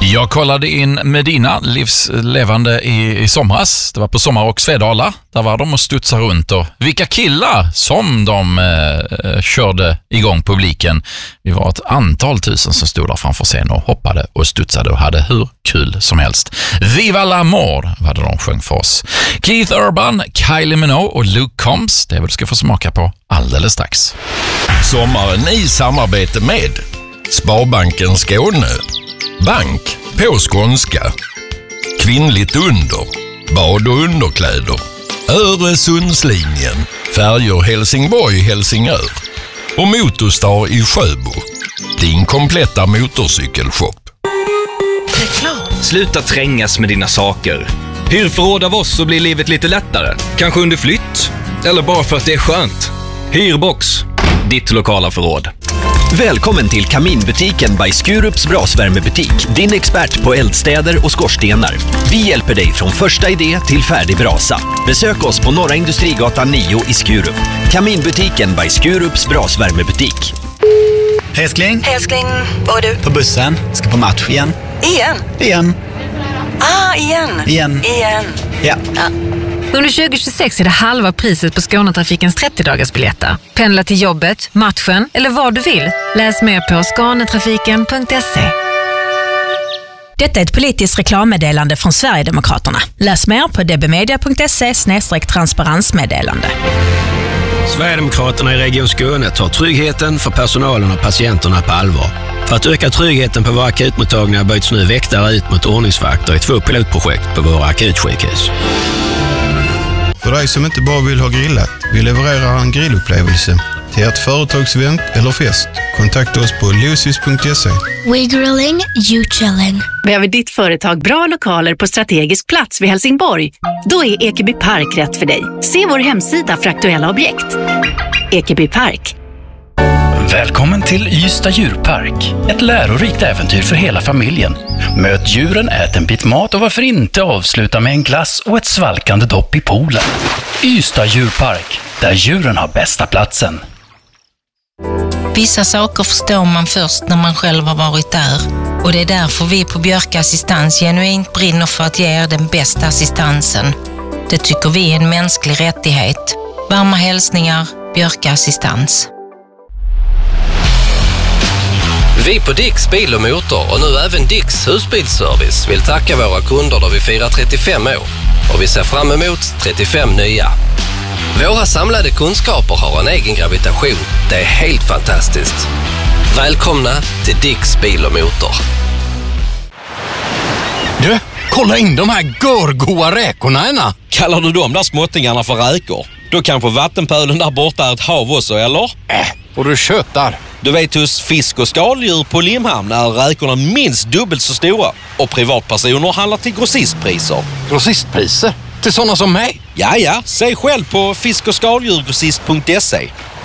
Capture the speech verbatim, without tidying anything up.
Jag kollade in Medina livslevande i, i somras. Det var på Sommar och Svedala. Där var de och studsade runt. Och vilka killar som de eh, körde igång publiken. Vi var ett antal tusen som stod där framför scenen och hoppade och studsade och hade hur kul som helst. Viva l'amour var det de sjöng för oss. Keith Urban, Kylie Minogue och Luke Combs. Det är vad du ska få smaka på alldeles strax. Sommaren i samarbete med Sparbanken Skåne. Bank på skånska. Kvinnligt under. Bad och underkläder. Öresundslinjen. Färjor Helsingborg, Helsingör. Och Motorstar i Sjöbo. Din kompletta motorcykelshop. Sluta trängas med dina saker. Hyr förråd av oss så blir livet lite lättare. Kanske under flytt. Eller bara för att det är skönt. Hyrbox. Ditt lokala förråd. Välkommen till Kaminbutiken by Skurups brasvärmebutik. Din expert på eldstäder och skorstenar. Vi hjälper dig från första idé till färdig brasa. Besök oss på Norra Industrigatan nio i Skurup. Kaminbutiken by Skurups brasvärmebutik. Hej älskling. Hej älskling, vad är du? På bussen, ska på match igen. Igen? Igen. Ah, igen. Igen. Igen. Ja. ja. Under tjugo tjugosex är det halva priset på Skånetrafikens trettio-dagarsbiljetter. Pendla till jobbet, matchen eller vad du vill. Läs mer på skanetrafiken punkt se. Detta är ett politiskt reklammeddelande från Sverigedemokraterna. Läs mer på dbmedia punkt se slash transparensmeddelande. Sverigedemokraterna i Region Skåne tar tryggheten för personalen och patienterna på allvar. För att öka tryggheten på våra akutmottagningar byts nu väktare ut mot ordningsvakter i två pilotprojekt på våra akutsjukhus. För dig som inte bara vill ha grillat, vi levererar en grillupplevelse till ert företagsevent eller fest. Kontakta oss på lucis punkt se. We grilling, you chilling. Behöver ditt företag bra lokaler på strategisk plats vid Helsingborg? Då är Ekeby Park rätt för dig. Se vår hemsida för aktuella objekt. Ekeby Park. Välkommen till Ystad djurpark. Ett lärorikt äventyr för hela familjen. Möt djuren, ät en bit mat och varför inte avsluta med en glass och ett svalkande dopp i poolen. Ystad djurpark, där djuren har bästa platsen. Vissa saker förstår man först när man själv har varit där. Och det är därför vi på Björka Assistans genuint brinner för att ge er den bästa assistansen. Det tycker vi är en mänsklig rättighet. Varma hälsningar, Björka Assistans. Vi på Dicks Bil och Motor och nu även Dicks Husbilsservice vill tacka våra kunder då vi firar trettiofem år och vi ser fram emot trettiofem nya. Våra samlade kunskaper har en egen gravitation. Det är helt fantastiskt. Välkomna till Dicks Bil och Motor. Du, kolla in de här görgoa räkorna ena. Kallar du de där småttingarna för räkor? Då kanske vattenpölen där borta är ett hav också, eller? Äh, och du köttar. Du vet, hos fisk- och skaldjur på Limhamn är räkorna minst dubbelt så stora. Och privatpersoner handlar till grossistpriser. Grossistpriser? Till sådana som mig? Ja, ja. Säg själv på fisk och skaldjurgrossist punkt se.